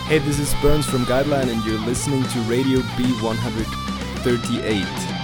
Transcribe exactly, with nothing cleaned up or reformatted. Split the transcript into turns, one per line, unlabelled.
Hey, this is Burns from Guideline and you're listening to Radio B one thirty-eight.